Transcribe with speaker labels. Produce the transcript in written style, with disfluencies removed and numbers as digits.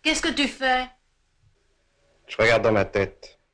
Speaker 1: Qu'est-ce que tu fais?
Speaker 2: Je regarde dans ma tête.